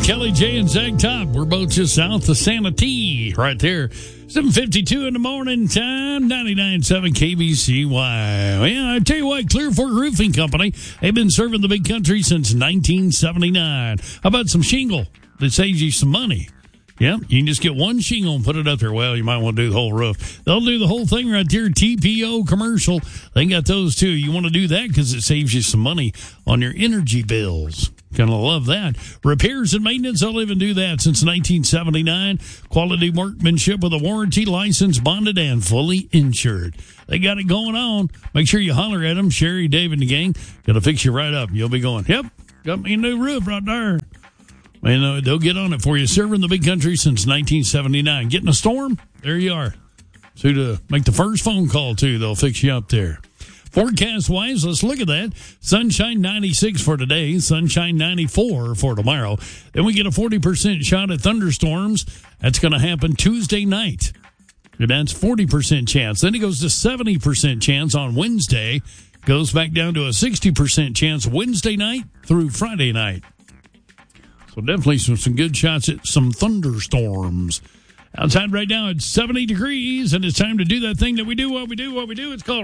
Kelly J and Zach Top. We're both just south of Santa T, right there. 7:52 in the morning time, 99.7 KBCY. Well, I tell you what, Clear Fork Roofing Company, they've been serving the big country since 1979. How about some shingle that saves you some money? Yeah, you can just get one shingle and put it up there. Well, you might want to do the whole roof. They'll do the whole thing right there. TPO commercial. They got those too. You want to do that because it saves you some money on your energy bills. Gonna love that. Repairs and maintenance, they'll even do that since 1979. Quality workmanship with a warranty, license, bonded, and fully insured. They got it going on. Make sure you holler at them. Sherry, Dave, and the gang. Gonna fix you right up. You'll be going, yep, got me a new roof right there. And they'll get on it for you. Serving the big country since 1979. Getting a storm? There you are. So to make the first phone call, too, they'll fix you up there. Forecast-wise, let's look at that. Sunshine 96 for today. Sunshine 94 for tomorrow. Then we get a 40% shot at thunderstorms. That's going to happen Tuesday night. And that's 40% chance. Then it goes to 70% chance on Wednesday. Goes back down to a 60% chance Wednesday night through Friday night. So definitely some good shots at some thunderstorms. Outside right now, it's 70 degrees, and it's time to do that thing that we do. It's called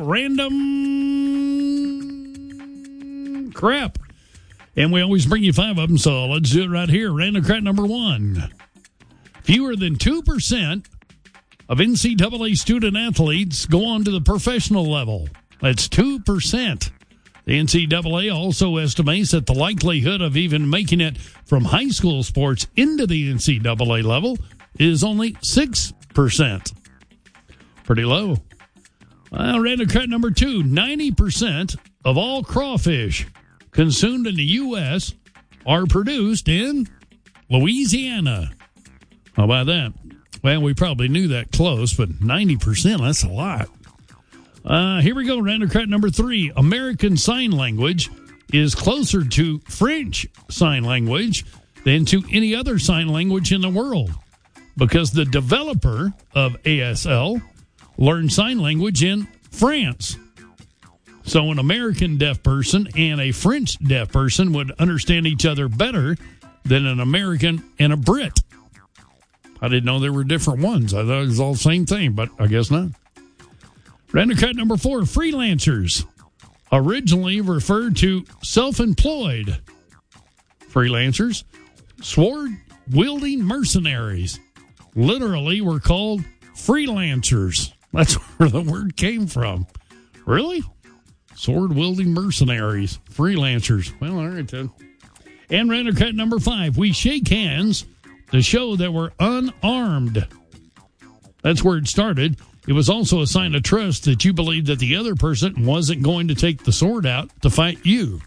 Random Crap. And we always bring you 5 of them, so let's do it right here. Random Crap number 1. Fewer than 2% of NCAA student athletes go on to the professional level. That's 2%. The NCAA also estimates that the likelihood of even making it from high school sports into the NCAA level is only 6%. Pretty low. Random cut number 2. 90% of all crawfish consumed in the U.S. are produced in Louisiana. How about that? Well, we probably knew that close, but 90%, that's a lot. Here we go, random cut number 3. American Sign Language is closer to French Sign Language than to any other sign language in the world because the developer of ASL learned sign language in France. So an American deaf person and a French deaf person would understand each other better than an American and a Brit. I didn't know there were different ones. I thought it was all the same thing, but I guess not. Random cut number 4, freelancers, originally referred to self-employed freelancers, sword-wielding mercenaries, literally were called freelancers. That's where the word came from. Really? Sword-wielding mercenaries, freelancers. Well, all right then. And random cut number 5, we shake hands to show that we're unarmed. That's where it started. It was also a sign of trust that you believed that the other person wasn't going to take the sword out to fight you.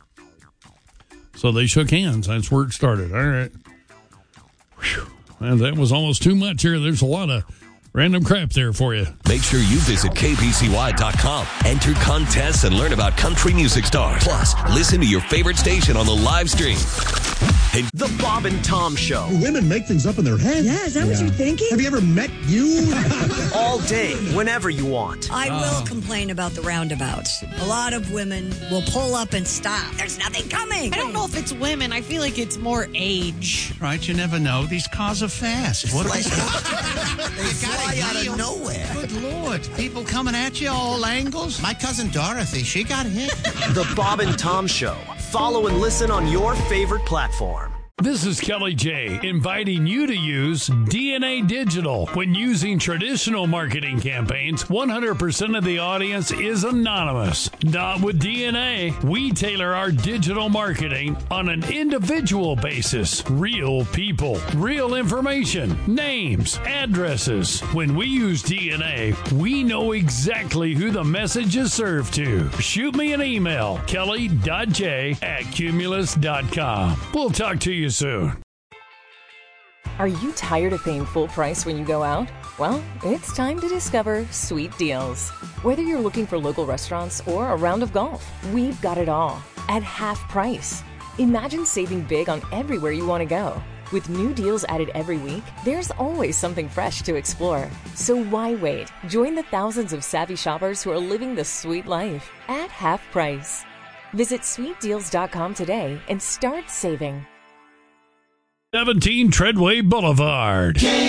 So they shook hands. That's where it started. All right. Whew. Well, that was almost too much here. There's a lot of random crap there for you. Make sure you visit kbcy.com. Enter contests and learn about country music stars. Plus, listen to your favorite station on the live stream. And The Bob and Tom Show. Women make things up in their heads. Yeah, is that what you're thinking? Have you ever met you? All day, whenever you want. I will complain about the roundabouts. A lot of women will pull up and stop. There's nothing coming. I don't know if it's women. I feel like it's more age. Right, you never know. These cars are fast. What They fly out of nowhere. Good Lord. People coming at you all angles. My cousin Dorothy, she got hit. The Bob and Tom Show. Follow and listen on your favorite platform. This is Kelly J, inviting you to use DNA Digital. When using traditional marketing campaigns, 100% of the audience is anonymous. Not with DNA. We tailor our digital marketing on an individual basis. Real people, real information, names, addresses. When we use DNA, we know exactly who the message is served to. Shoot me an email, kelly.j@cumulus.com. We'll talk to you soon. Are you tired of paying full price when you go out? Well, it's time to discover Sweet Deals. Whether you're looking for local restaurants or a round of golf, we've got it all at half price. Imagine saving big on everywhere you want to go. With new deals added every week, there's always something fresh to explore. So why wait? Join the thousands of savvy shoppers who are living the sweet life at half price. Visit sweetdeals.com today and start saving. 17 Treadway Boulevard.